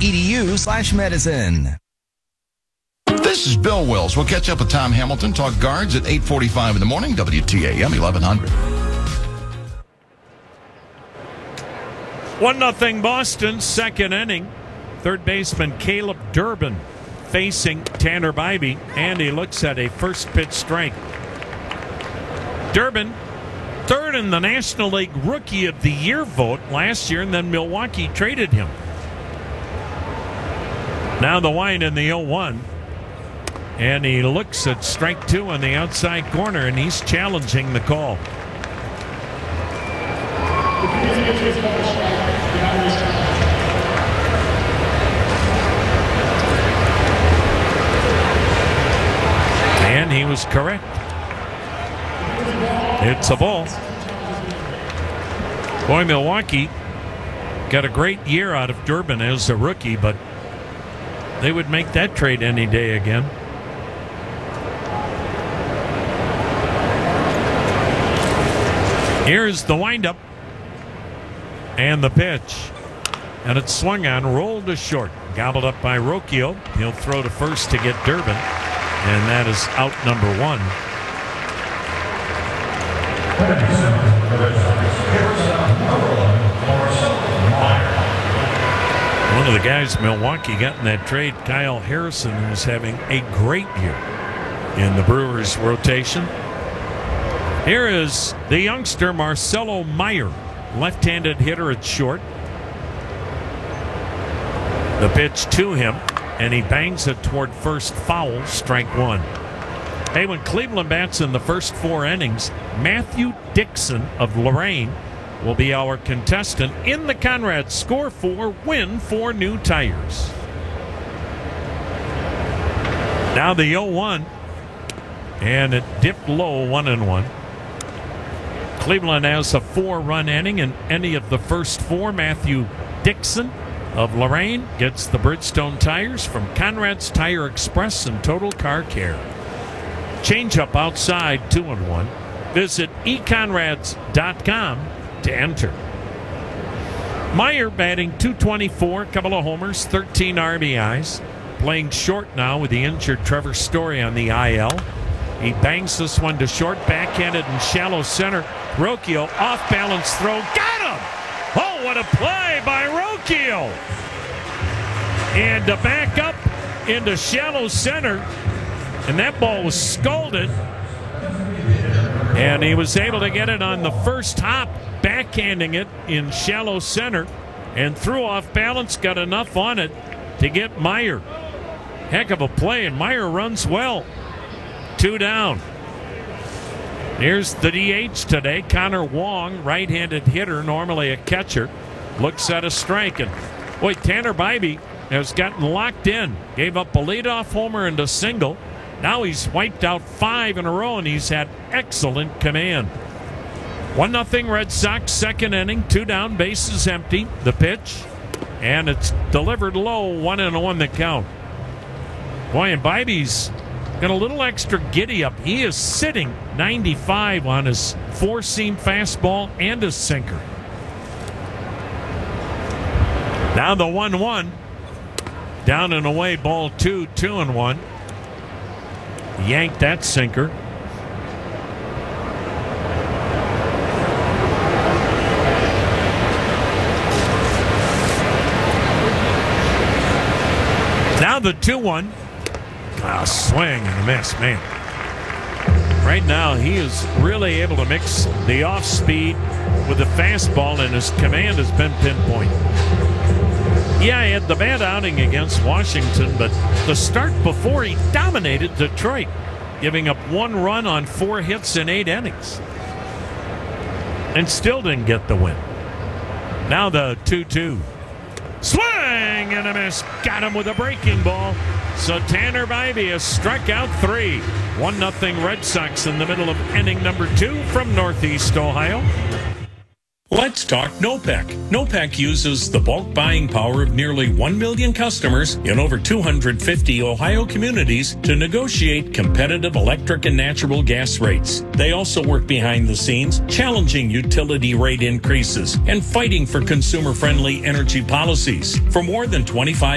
milwaukee.edu/medicine. This is Bill Wills. We'll catch up with Tom Hamilton, talk guards at 8:45 in the morning, WTAM 1100. 1-0 Boston, second inning. Third baseman Caleb Durbin facing Tanner Bybee, and he looks at a first pitch strike. Durbin, third in the National League Rookie of the Year vote last year, and then Milwaukee traded him. Now the wind in the 0-1. And he looks at strike two on the outside corner, and he's challenging the call. And he was correct. It's a ball. Boy, Milwaukee got a great year out of Durbin as a rookie, but they would make that trade any day again. Here's the windup and the pitch. And it's swung on, rolled to short. Gobbled up by Rocchio. He'll throw to first to get Durbin. And that is out number one. One of the guys Milwaukee got in that trade, Kyle Harrison, who's having a great year in the Brewers rotation. Here is the youngster Marcelo Meyer, left-handed hitter at short. The pitch to him, and he bangs it toward first, foul, strike one. Hey, when Cleveland bats in the first four innings, Matthew Dixon of Lorain will be our contestant in the Conrad Score 4 Win 4 new tires. Now the 0-1, and it dipped low, 1-1. Cleveland has a 4-run inning in any of the first four. Matthew Dixon of Lorain gets the Bridgestone tires from Conrad's Tire Express and Total Car Care. Changeup outside, 2-1. Visit econrads.com to enter. Meyer batting .224, a couple of homers, 13 RBIs. Playing short now with the injured Trevor Story on the IL. He bangs this one to short, backhanded in shallow center. Rocchio, off-balance throw, got him! Oh, what a play by Rocchio! And to back up into shallow center, and that ball was scalded, and he was able to get it on the first hop, backhanding it in shallow center, and threw off balance, got enough on it to get Meyer. Heck of a play, and Meyer runs well. 2 down. Here's the DH today, Connor Wong, right-handed hitter, normally a catcher, looks at a strike. And boy, Tanner Bybee has gotten locked in. Gave up a leadoff homer and a single. Now he's wiped out 5 in a row, and he's had excellent command. 1-0 Red Sox, second inning, 2 down, bases empty. The pitch, and it's delivered low, 1-1 the count. Boy, and Bybee's got a little extra giddy up. He is sitting 95 on his four-seam fastball and his sinker. Now the 1-1. Down and away, ball 2, 2-1. Yanked that sinker. Now the 2-1. Swing and a miss, man. Right now, he is really able to mix the off-speed with the fastball, and his command has been pinpoint. Yeah, he had the bad outing against Washington, but the start before, he dominated Detroit, giving up 1 run on 4 hits in 8 innings. And still didn't get the win. Now the 2-2. Swing and a miss. Got him with a breaking ball. So Tanner Bybee has struck out 3. 1-0 Red Sox in the middle of inning number 2 from Northeast Ohio. Let's talk NOPEC. NOPEC uses the bulk buying power of nearly 1 million customers in over 250 Ohio communities to negotiate competitive electric and natural gas rates. They also work behind the scenes, challenging utility rate increases and fighting for consumer-friendly energy policies. For more than 25